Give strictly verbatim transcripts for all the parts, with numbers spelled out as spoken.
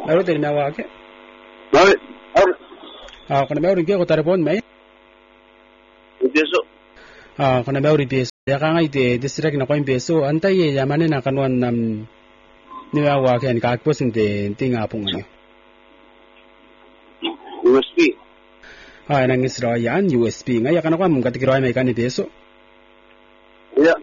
Meron din na wake. Meron. Ah, kuna meron ke ko tarpon mai. Beso. Ah, kuna meron beso. Ya ka ngai te district na ko beso. Antai ye yamane na kanwan nam ni wake an ka posin te tinga pung ani. U S B. Ah, nang isra yan U S B ngai ya kana ko mum katikiro mai kan beso. Iya.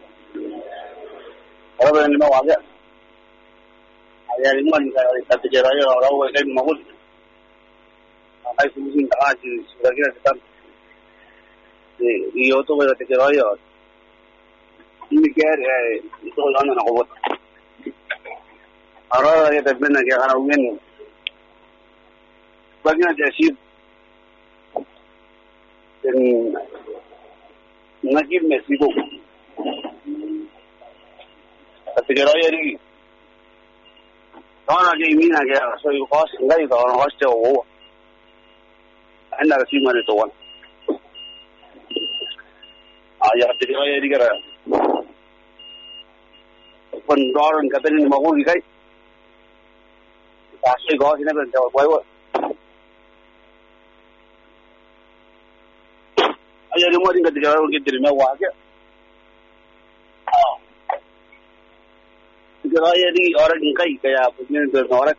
Ahora ni ma wake. Aya ni man ka katikiro yo rawo kai magul. Ay sumusin ka si suragira kita y otro que te quiero yo y me quiere y todo lo ando na ko ahora ya te pena que haga bien bagina de así en nakir me sigo te quiero yo y ahora que mina que soy host ngai ko host o anda kasi mane to wan aya te ro ye digara pon doron ka tani ma ko kai ta se go sine ben to boy wo aya ni mo din ka digara ko dir me wa ke digara ye di ora din kai kaya pun ne to ora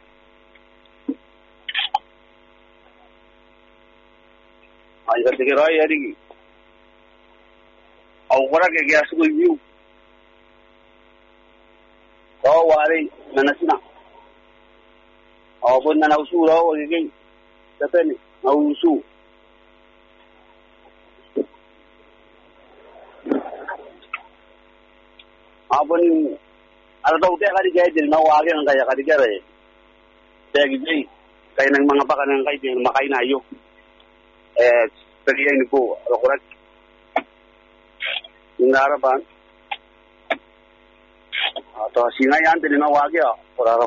ay ka digara ye di au ora ke gas ko yu ko wari nanasina au pun na usu ro ke tapeni au usu apun ala tau te kali kaya din na wagi ang kaya kali kaya eh kaya gidi kaya nang mga baka nang kaya din makain na ayo eh kaya ini ko ora yung harapan atau singa yan din na wagi ah ora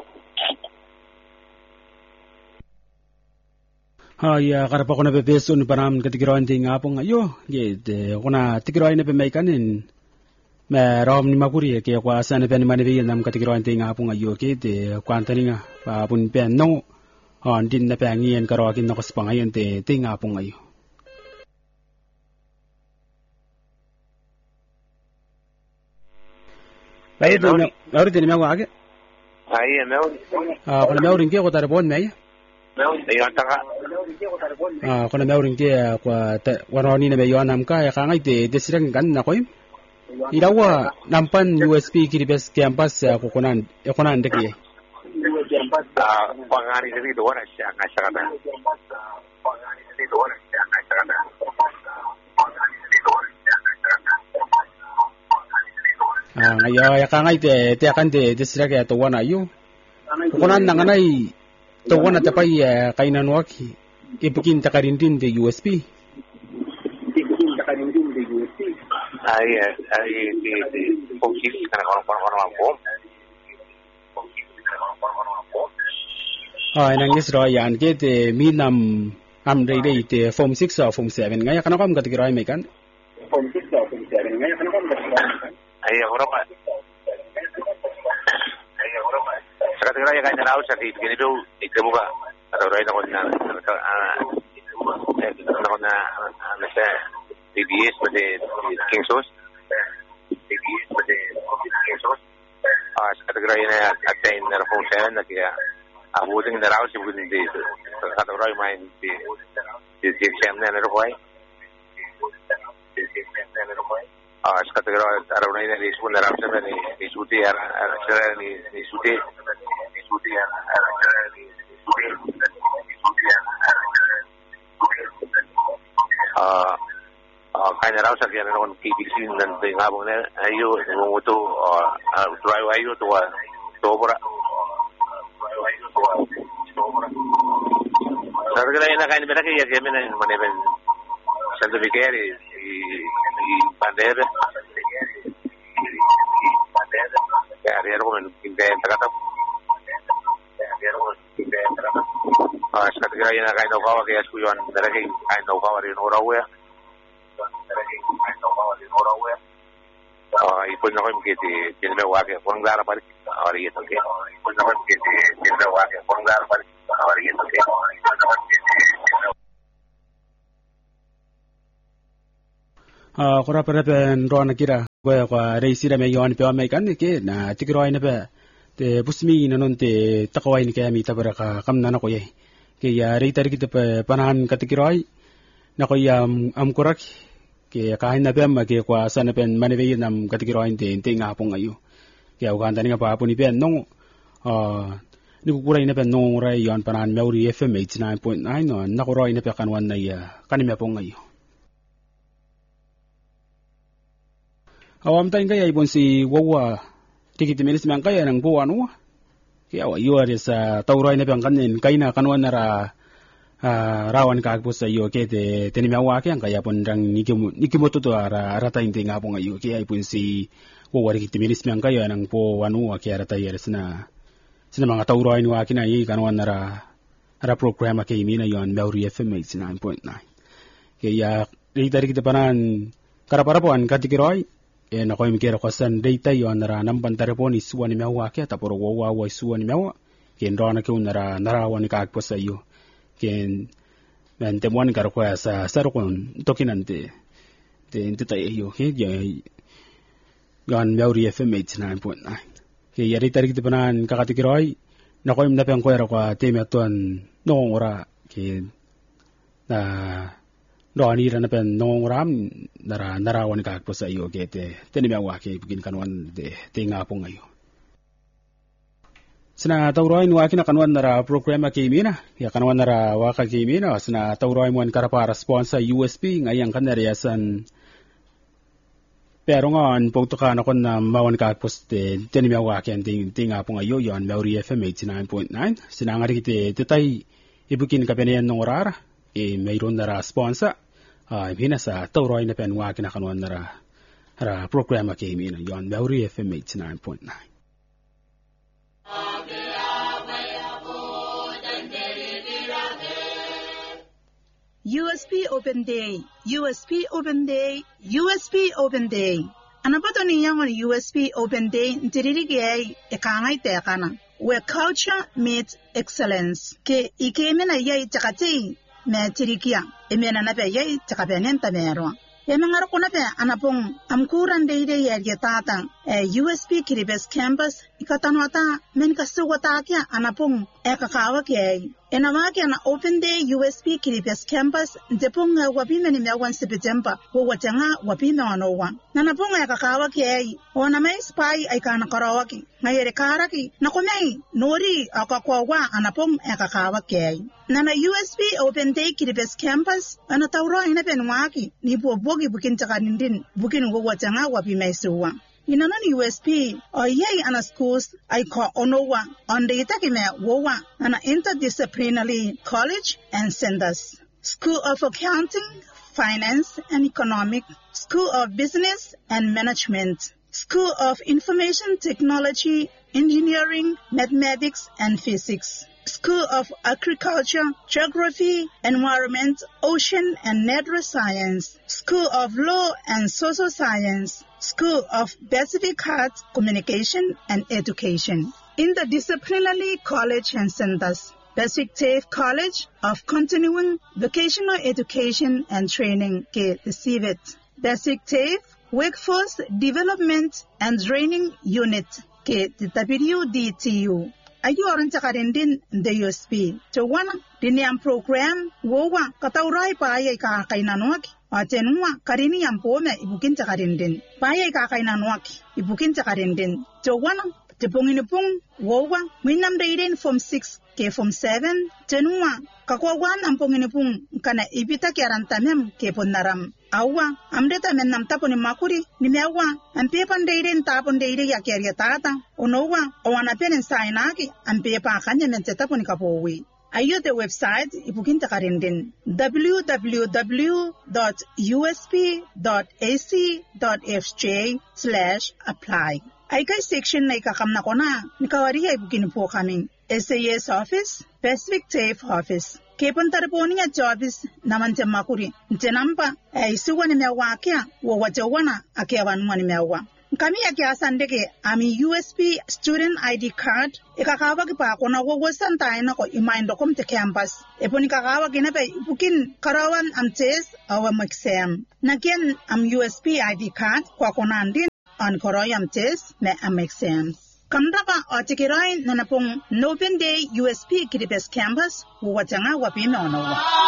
ha ya karapa ko na bebeso ni param katigirawan din nga po ngayo ye de kuna tigirawan na pemekanin me rom ni makuri ke kwa sana pen mane be nam katigirawan din nga po ngayo ke de kwantani nga pa pun pen no on din na pangien karakin na kaspangayon te te nga po ngayo. Bayo din bayo din mo age. Ay mew. Ah kuna mew rin ke ko tarpon mai. Mew ay taka. Ah kuna mew rin ke kwa waroni na be yo nam ka ya ka ngai te desirang kan na koy. Irawa nampan U S B kiribes campus ko kunan e kunan de ke. Ah pangani ni do na siya nga siya kana. Pangani ni do na siya nga siya kana. Ah ya ya ka ngai te te kan te desira ke to wana yu. Kunan na nganai to wana te pai kainan waki. Ipukin takarindin de U S B. Ipukin takarindin de U S B. Ay ay di di fungsi kana orang-orang bom. Ah nang isra yan ke te minam am dei dei te form six or form seven ngai kana kam katigrai mai kan. Form six or form seven ngai kana kam katigrai. Ay ora pa. Ay ora pa. Sa katigrai ka na sa ti kini do ikemo ba. Ado rai na ko na na ko na na sa D B S pati King Sos. D B S pati King Sos. Ah sa katigrai na attain na form seven na kaya abuting na raw si buting di sa katigrai mai di di exam na na ko ay. Di exam na na ko ay. Ah, sekarang araw na ini isu na ramsa na ni isuti ara ara ni ni isuti ni isuti ara ni isuti isuti ah ah kanya raw sa kanya na K B C nan de ngabong na ayo mo to ah drive ayo to to bora sarga na kanya na kaya kaya na maneven certificate y bandera ya ayer con el quince entrada ayer con el quince entrada ah sekarang kira yang kain okawa kayak suyon dari kain okawa di Norawe dari kain okawa di Norawe ah ipun nak mungkin di jenis wakil kurang lara balik hari itu pues no que tiene agua que ponga para ahora y entonces ah kora pera pen rona kira kwa kwa reisira me yon pe me kan ke na tigroi ne pe te pusmi na non te takawai ni kaya mi tabara ka kamna na ko ye ke ya rei tar kita pe panan ka tigroi na ko ya am korak ke kahin na pe ma ke kwa sana pen maneve nam ka tigroi te te nga pong ayu ke au kan tani nga pa puni pen nong ah ni ku kurai ne pen nong rai yon panan meuri F M eighty-nine point nine no na ko roi ne pe kanwan na ya kanime pong ayu awam tain kaya ibon si wawa tikiti milis mang kaya nang buwan wa kaya wa yuar sa taurai na pang kanin kay na kanwan na ra rawan ka agpo sa iyo kete tenimiawa kaya kaya pon rang nikimoto to ara rata hindi nga po ngayon kaya ibon si wawa tikiti milis mang kaya nang buwan wa kaya rata yer sina sina mga taurai ni wa kina yi kanwan na ra ara programa kay mina yon Meuri F M eighty-nine point nine kaya rita rikita panan karaparapuan katikiroy e na koy mikero kasan data yo nara namban tarepon isuwa ni mewa ke taporo wawa wa isuwa ni mewa ken rona ke unara nara wani ka akpo sa yo ken men temwan kar ko sa sarkon tokinante te intita yo ke gan Meuri F M eighty-nine point nine ke yari tarik te panan kakatikiroy na koy mnapen ko era kwa teme ton nongora ke na Rani rana pen nongram nara nara wani ka akpo sa iyo kete tenimia wa ke bigin kanwan de tinga po ngayo. Sina tauroy ni waki na kanwan nara programa ke mina ya kanwan nara waka ke mina sina tauroy mo an karapa response U S P ngayang kanariasan pero ngon pagto ka na kon na mawan ka akpo de tenimia wa ke ting tinga po ngayo yon Meuri F M eighty-nine point nine sina ngari kite tetay ibukin ka penen nong orara e mayroon na ra sponsor ah hina sa tauroy na pen wa kinakanwan na ra ra programa ke mina yon Meuri F M eighty-nine point nine U S P Open Day U S P Open Day U S P Open Day anapato ni yang U S P Open Day ntiriri ke e kangai te kana where culture meets excellence ke ikemena yai takati me tirikia emena na pe yai takapengen tamero emangaro kuna pe anapong amkuran deide yerge tata e U S P Kiribes campus ikatanwata men kasuwata kya anapong e kakawa ke enawake na Open Day U S P Kiribes campus depong wapime ni mewan September wo watanga wapime wanowa nanapong e kakawa ke ona mai spy ay kana karawaki ngayere karaki nakomai nori akakwa anapong e kakawa ke nana U S P Open Day Kiribes campus anatawro ina penwaki ni bo bogi bukin takanindin bukin wo watanga wapime suwa Inanon U S P o yay ana schools ay ko onowa on the itakime wowa ana interdisciplinary college and centers. School of Accounting, Finance and Economic, School of Business and Management, School of Information Technology, Engineering, Mathematics and Physics, School of Agriculture, Geography, Environment, Ocean and Natural Science, School of Law and Social Science, School of Pacific Arts, Communication and Education. Interdisciplinary College and Centers, Pacific TAFE College of Continuing Vocational Education and Training, K C V E T. Pacific TAFE Workforce Development and Training Unit, K W D T U. Ayoran takarindin the U S P. To one, diniam program, wowa, kataurai paaya kakainanuaki, atenua, karini yampome, ibukin takarindin. Paaya kakaiнаnuaki, ibukin takarindin. To one, te punginipung, wowa, winam daiden from six, ke from seven, tenua, kakwawan ang punginipung, kana ibita kiarantamem, ke punnaram. Awa, amdeta men nam tapo ni makuri, ni mewa, ang pepan daiden tapon daide ya kerya tata, unowa, owana penen sainaki, ang pepa kanya men se tapo ni kapowi. Ayo the website, ibukin takarindin, w w w dot u s p dot a c dot f j slash apply. Ay kay section na ikakam na ko na, nikawari ay ibukin po kaming S A S Office, Pacific TAFE Office. Kepon tarponi ya jobs naman makuri. Ntenamba ay suwa ni mewa kya wo wajawana akiawan mo ni mewa. Kami yakiasandeke ami U S P student I D card ikakawa kipa kona wawasan tayo na ko imaindo kom te campus. Epo ni kakawa kinape bukin karawan am test awam exam. Nagyan am U S P I D card kwa konandin an koroyam test me am exams. Kamrapa o tikiroy na napong Open Day U S P Kiribes Campus huwatanga wapinono.